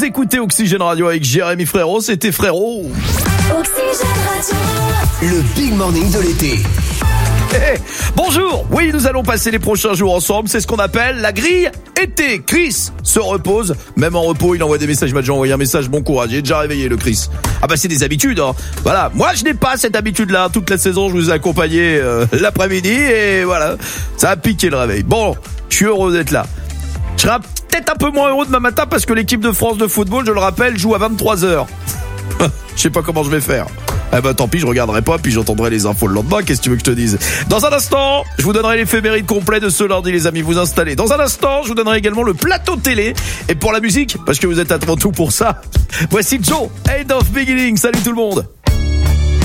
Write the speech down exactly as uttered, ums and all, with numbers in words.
Vous écoutez Oxygène Radio avec Jérémy Frérot, c'était Frérot. Oxygène Radio. Le Big Morning de l'été. Hey, bonjour. Oui, nous allons passer les prochains jours ensemble. C'est ce qu'on appelle la grille été. Chris se repose. Même en repos, il envoie des messages. Il m'a déjà envoyé un message. Bon courage. Il est déjà réveillé, le Chris. Ah bah, c'est des habitudes, hein. Voilà. Moi, je n'ai pas cette habitude-là. Toute la saison, je vous ai accompagné euh, l'après-midi et voilà. Ça a piqué le réveil. Bon, je suis heureux d'être là. Je serai peut-être un peu moins heureux demain matin parce que l'équipe de France de football, je le rappelle, joue à vingt-trois heures. Je sais pas comment je vais faire. Eh ben tant pis, je regarderai pas, puis j'entendrai les infos le lendemain. Qu'est-ce que tu veux que je te dise? Dans un instant, je vous donnerai l'éphéméride complet de ce lundi, les amis. Vous installez. Dans un instant, je vous donnerai également le plateau télé. Et pour la musique, parce que vous êtes avant tout pour ça, voici Joe, End of Beginning. Salut tout le monde.